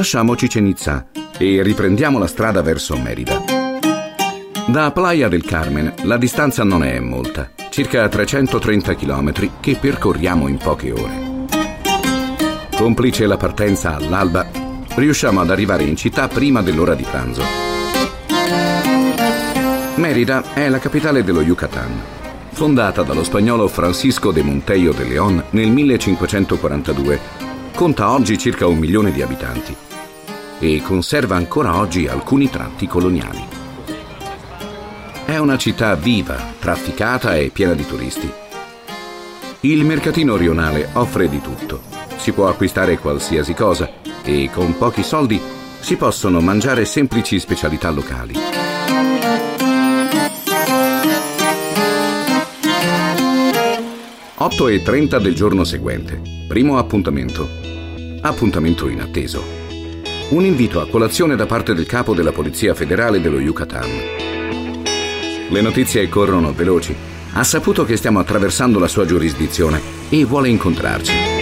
lasciamo Chichén Itzá e riprendiamo la strada verso Mérida. Da Playa del Carmen la distanza non è molta, circa 330 km che percorriamo in poche ore. Complice la partenza all'alba, riusciamo ad arrivare in città prima dell'ora di pranzo. Mérida è la capitale dello Yucatán, fondata dallo spagnolo Francisco de Montejo de León nel 1542. Conta oggi circa 1 milione di abitanti e conserva ancora oggi alcuni tratti coloniali. È una città viva, trafficata e piena di turisti. Il mercatino rionale offre di tutto. Si può acquistare qualsiasi cosa e con pochi soldi si possono mangiare semplici specialità locali. 8:30 del giorno seguente. Primo appuntamento. Appuntamento inatteso. Un invito a colazione da parte del capo della Polizia Federale dello Yucatán. Le notizie corrono veloci. Ha saputo che stiamo attraversando la sua giurisdizione e vuole incontrarci.